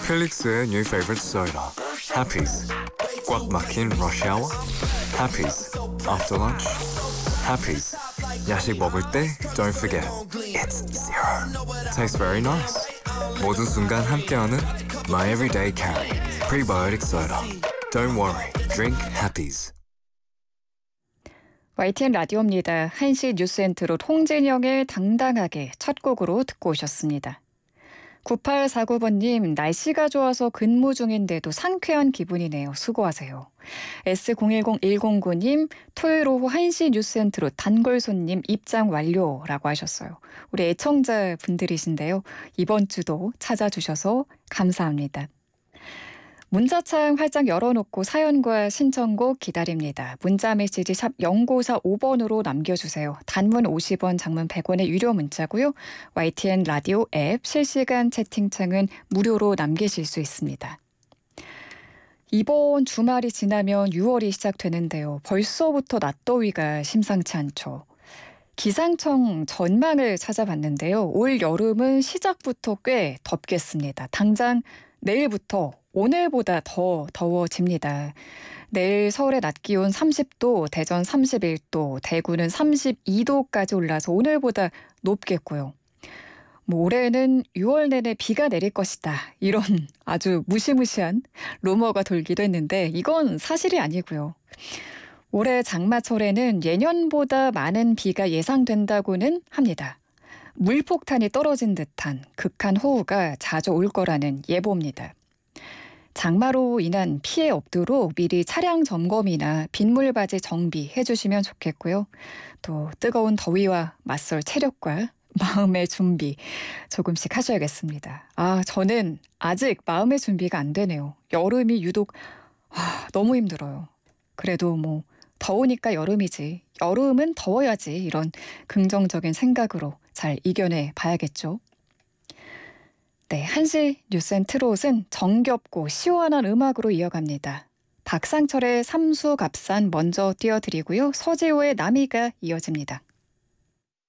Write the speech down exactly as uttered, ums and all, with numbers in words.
필릭스의 new favorite soda, Happy's. 꽉 막힌 rush hour, Happy's. After lunch, Happy's. 야식 먹을 때 don't forget, it's zero. Tastes very nice. 모든 순간 함께하는 My Everyday Carry, Prebiotic Soda. Don't worry, drink Happy's. 와이티엔 라디오입니다. 한 시 뉴스 엔트롯 홍진영의 당당하게 첫 곡으로 듣고 오셨습니다. 구팔사구 번님, 날씨가 좋아서 근무 중인데도 상쾌한 기분이네요. 수고하세요. 에스 공일공일공구님, 토요일 오후 한 시 뉴스 엔트롯 단골 손님 입장 완료라고 하셨어요. 우리 애청자 분들이신데요. 이번 주도 찾아주셔서 감사합니다. 문자창 활짝 열어놓고 사연과 신청곡 기다립니다. 문자메시지 샵 공구사오 번으로 남겨주세요. 단문 오십 원, 장문 백 원의 유료 문자고요. 와이티엔 라디오 앱 실시간 채팅창은 무료로 남기실 수 있습니다. 이번 주말이 지나면 유월이 시작되는데요. 벌써부터 낮더위가 심상치 않죠. 기상청 전망을 찾아봤는데요. 올 여름은 시작부터 꽤 덥겠습니다. 당장 내일부터 오늘보다 더 더워집니다. 내일 서울의 낮 기온 삼십 도, 대전 삼십일 도, 대구는 삼십이 도까지 올라서 오늘보다 높겠고요. 뭐 올해는 유월 내내 비가 내릴 것이다. 이런 아주 무시무시한 루머가 돌기도 했는데 이건 사실이 아니고요. 올해 장마철에는 예년보다 많은 비가 예상된다고는 합니다. 물폭탄이 떨어진 듯한 극한 호우가 자주 올 거라는 예보입니다. 장마로 인한 피해 없도록 미리 차량 점검이나 빗물바지 정비해 주시면 좋겠고요. 또 뜨거운 더위와 맞설 체력과 마음의 준비 조금씩 하셔야겠습니다. 아, 저는 아직 마음의 준비가 안 되네요. 여름이 유독 아, 너무 힘들어요. 그래도 뭐 더우니까 여름이지. 여름은 더워야지. 이런 긍정적인 생각으로 잘 이겨내 봐야겠죠. 네, 한 시 뉴스 앤 트롯은 정겹고 시원한 음악으로 이어갑니다. 박상철의 삼수갑산 먼저 띄워드리고요. 서지호의 나미가 이어집니다.